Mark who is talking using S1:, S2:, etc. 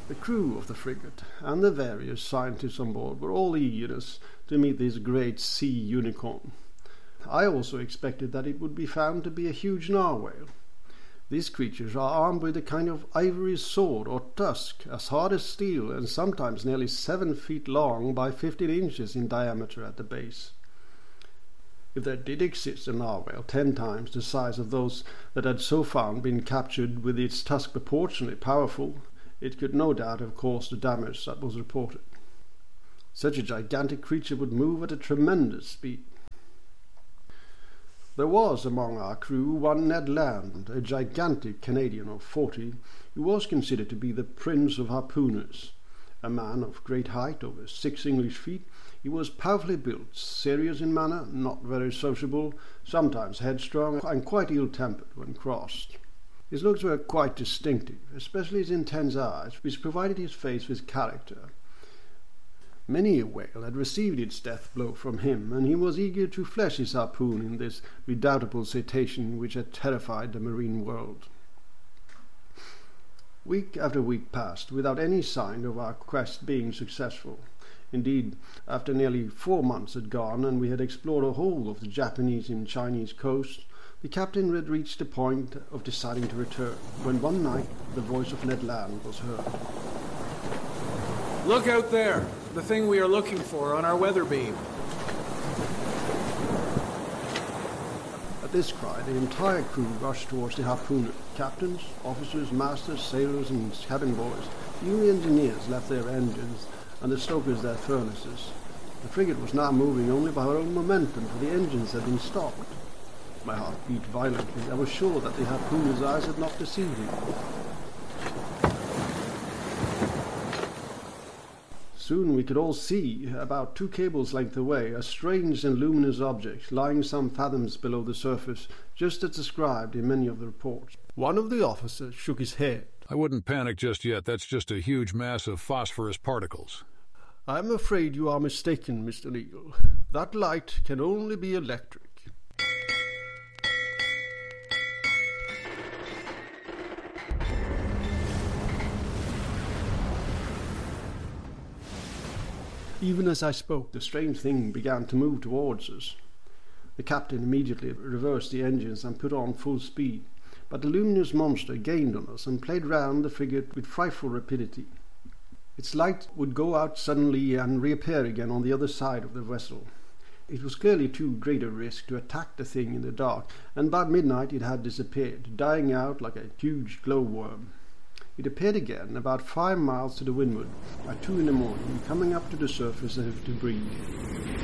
S1: The crew of the frigate and the various scientists on board were all eagerness to meet this great sea unicorn. I also expected that it would be found to be a huge narwhale. These creatures are armed with a kind of ivory sword or tusk, as hard as steel and sometimes nearly 7 feet long by 15 inches in diameter at the base. If there did exist a narwhal 10 times the size of those that had so far been captured with its tusk proportionally powerful, it could no doubt have caused the damage that was reported. Such a gigantic creature would move at a tremendous speed. There was among our crew one Ned Land, a gigantic Canadian of 40, who was considered to be the prince of harpooners. A man of great height, over 6 English feet, he was powerfully built, serious in manner, not very sociable, sometimes headstrong, and quite ill-tempered when crossed. His looks were quite distinctive, especially his intense eyes, which provided his face with character. Many a whale had received its death blow from him, and he was eager to flesh his harpoon in this redoubtable cetacean which had terrified the marine world. Week after week passed without any sign of our quest being successful. Indeed, after nearly 4 months had gone and we had explored the whole of the Japanese and Chinese coast, the captain had reached the point of deciding to return, when one night the voice of Ned Land was heard.
S2: Look out there! The thing we are looking for on our weather beam.
S1: At this cry, the entire crew rushed towards the harpooner. Captains, officers, masters, sailors, and cabin boys. Even the engineers left their engines, and the stokers their furnaces. The frigate was now moving only by her own momentum, for the engines had been stopped. My heart beat violently. I was sure that the harpooner's eyes had not deceived me. Soon we could all see, about 2 cables' length away, a strange and luminous object lying some fathoms below the surface, just as described in many of the reports. One of the officers shook his head.
S3: I wouldn't panic just yet. That's just a huge mass of phosphorus particles.
S1: I'm afraid you are mistaken, Mr. Neal. That light can only be electric. Even as I spoke, the strange thing began to move towards us. The captain immediately reversed the engines and put on full speed, but the luminous monster gained on us and played round the frigate with frightful rapidity. Its light would go out suddenly and reappear again on the other side of the vessel. It was clearly too great a risk to attack the thing in the dark, and by midnight it had disappeared, dying out like a huge glowworm. It appeared again about 5 miles to the windward by 2 in the morning, coming up to the surface as if to breathe.